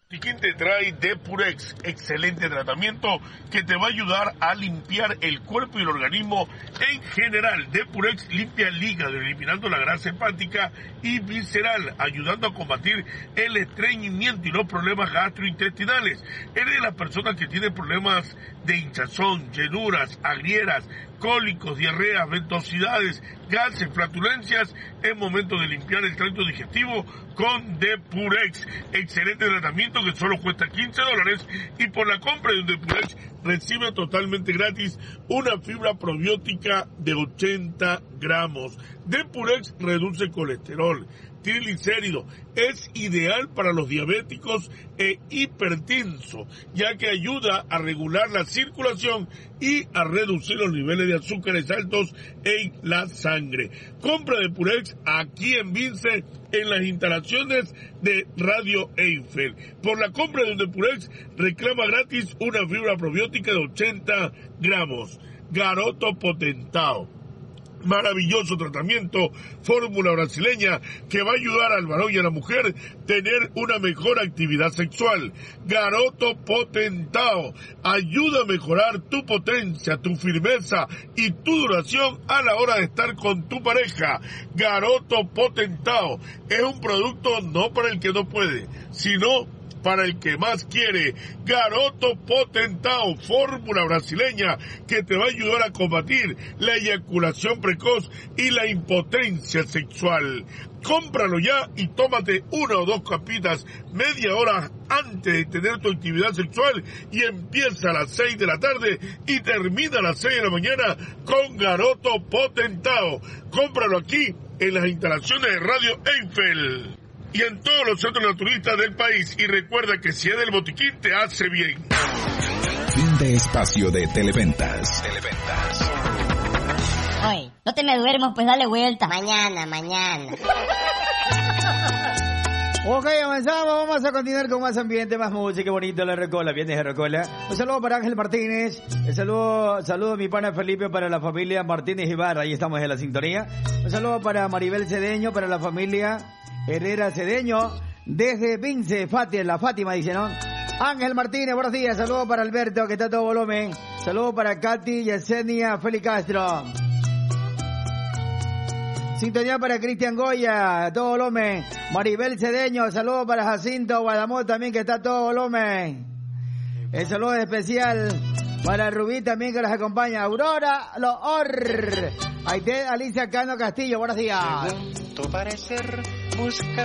Botiquín te trae Depurex, excelente tratamiento que te va a ayudar a limpiar el cuerpo y el organismo en general. Depurex limpia el hígado, eliminando la grasa hepática y visceral, ayudando a combatir el estreñimiento y los problemas gastrointestinales. Eres de las personas que tienen problemas de hinchazón, llenuras, agrieras, cólicos, diarreas, ventosidades, gases, flatulencias. Es momento de limpiar el tracto digestivo con Depurex. Excelente tratamiento que solo cuesta $15 y por la compra de un Depurex recibe totalmente gratis una fibra probiótica de 80 gramos. Depurex reduce colesterol, triglicéridos, es ideal para los diabéticos e hipertensos, ya que ayuda a regular la circulación y a reducir los niveles de azúcares altos en la sangre. Compra Depurex aquí en Vince, en las instalaciones de Radio Eiffel. Por la compra de un Depurex, reclama gratis una fibra probiótica de 80 gramos. Garoto Potentao. Maravilloso tratamiento, fórmula brasileña que va a ayudar al varón y a la mujer tener una mejor actividad sexual. Garoto Potentao ayuda a mejorar tu potencia, tu firmeza y tu duración a la hora de estar con tu pareja. Garoto Potentao es un producto no para el que no puede, sino para el que más quiere. Garoto Potentao, fórmula brasileña que te va a ayudar a combatir la eyaculación precoz y la impotencia sexual. Cómpralo ya y tómate una o dos capitas media hora antes de tener tu actividad sexual y empieza a las 6 de la tarde y termina a las 6 de la mañana con Garoto Potentao. Cómpralo aquí en las instalaciones de Radio Eiffel y en todos los centros naturistas del país. Y recuerda que si es del botiquín, te hace bien. Fin de espacio de Televentas. Oye, no te me duermas, pues dale vuelta. Mañana. Ok, avanzamos, vamos a continuar con más ambiente, más música, bonito, la Recola, viernes de Recola. Un saludo para Ángel Martínez, un saludo a mi pana Felipe, para la familia Martínez Ibarra, ahí estamos en la sintonía. Un saludo para Maribel Cedeño, para la familia Herrera Cedeño, desde Vince, la Fátima dice, ¿no? Ángel Martínez, buenos días, saludos para Alberto, que está a todo volumen. Saludos para Katy, Yesenia, Félix Castro. Sintonía para Cristian Goya, a todo volumen. Maribel Cedeño, saludos para Jacinto Guadamón también, que está a todo volumen. El saludo especial para Rubí también, que nos acompaña. Aurora Loor. Aide Alicia Cano Castillo, buenos días. Tu parecer busca